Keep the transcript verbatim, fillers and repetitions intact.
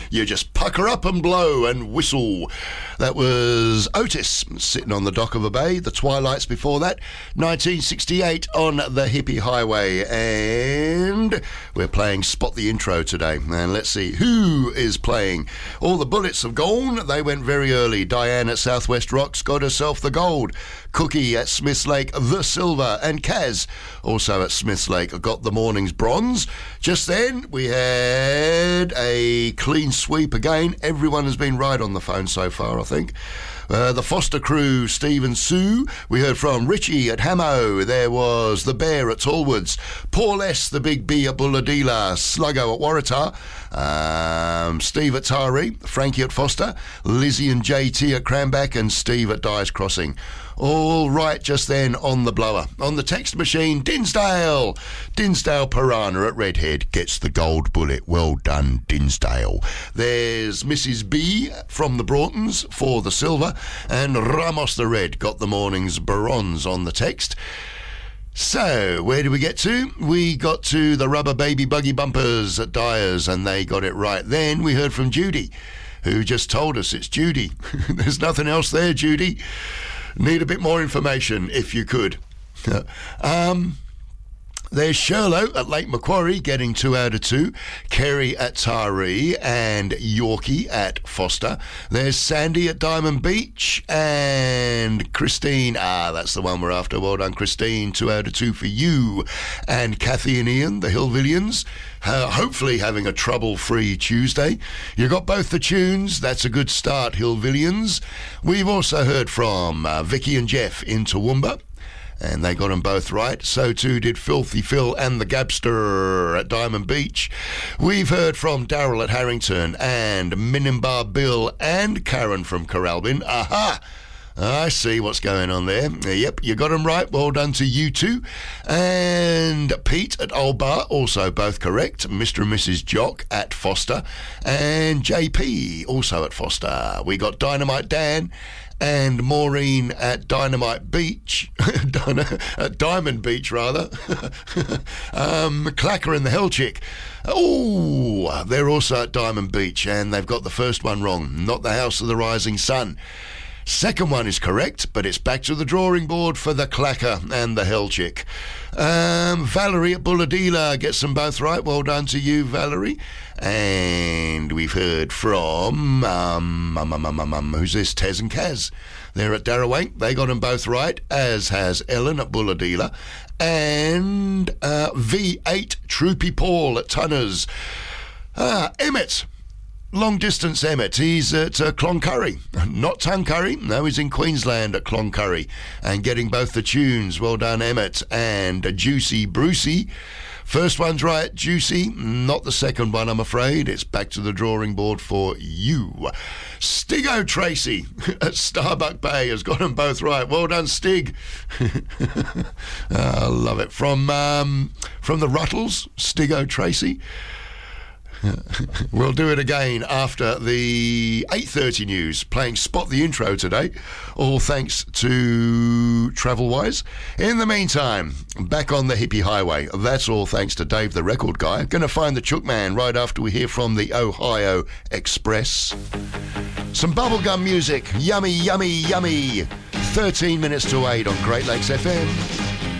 You just pucker up and blow and whistle. That was Otis sitting on the dock of a bay. The Twilights before that, nineteen sixty-eight on the Hippie Highway. And we're playing Spot the Intro today. And let's see who is playing. All the Bullets have gone. They went very early. Diane at Southwest Rocks got herself the gold. Cookie at Smiths Lake, the silver. And Kaz, also at Smiths Lake, got the morning's bronze. Just then, we had a clean sweep again. Everyone has been right on the phone so far, I think. Uh, the Foster crew, Steve and Sue. We heard from Richie at Hamo. There was the Bear at Tallwoods. Paul S., the Big B at Bulladila. Sluggo at Waratah. Um, Steve at Tari. Frankie at Foster. Lizzie and J T at Cranback. And Steve at Dyers Crossing. All right just then on the blower. On the text machine, Dinsdale. Dinsdale Piranha at Redhead gets the gold bullet. Well done, Dinsdale. There's Missus B from the Broughtons for the silver. And Ramos the Red got the morning's bronze on the text. So, where did we get to? We got to the Rubber Baby Buggy Bumpers at Dyers, and they got it right. Then we heard from Judy, who just told us it's Judy. There's nothing else there, Judy. Need a bit more information, if you could. um... There's Sherlock at Lake Macquarie getting two out of two. Kerry at Taree and Yorkie at Foster. There's Sandy at Diamond Beach and Christine. Ah, that's the one we're after. Well done, Christine. Two out of two for you. And Kathy and Ian, the Hillvillians, uh, hopefully having a trouble-free Tuesday. You got both the tunes. That's a good start, Hillvillians. We've also heard from uh, Vicky and Jeff in Toowoomba. And they got them both right. So too did Filthy Phil and the Gabster at Diamond Beach. We've heard from Daryl at Harrington and Minimbar Bill and Karen from Corralbin. Aha! I see what's going on there. Yep, you got them right. Well done to you two. And Pete at Old Bar, also both correct. Mister and Missus Jock at Foster. And J P, also at Foster. We got Dynamite Dan and Maureen at Dynamite Beach, at Diamond Beach rather, um, Clacker and the Hell Chick. Oh, they're also at Diamond Beach, and they've got the first one wrong, not the House of the Rising Sun. Second one is correct, but it's back to the drawing board for the Clacker and the Hell Chick. Um, Valerie at Bulladila gets them both right. Well done to you, Valerie. And we've heard from, um, um, um, um, um, um who's this? Tez and Kaz. They're at Darrawank. They got them both right, as has Ellen at Bulladila. And uh, V eight Troopy Paul at Tunners. Ah, Emmett. Long distance Emmett, he's at uh, Cloncurry, not Tuncurry, no, he's in Queensland at Cloncurry, and getting both the tunes. Well done, Emmett. And uh, Juicy Brucey, first one's right, Juicy, not the second one, I'm afraid. It's back to the drawing board for you. Stiggo Tracy at Starbuck Bay has got them both right. Well done, Stig. I love it. From um, from the Ruttles, Stiggo Tracy. We'll do it again after the eight thirty news, playing Spot the Intro today, all thanks to Travelwise. In the meantime, back on the Hippie Highway. That's all thanks to Dave the Record Guy. Going to find the Chook Man right after we hear from the Ohio Express. Some bubblegum music, yummy, yummy, yummy. thirteen minutes to eight on Great Lakes F M.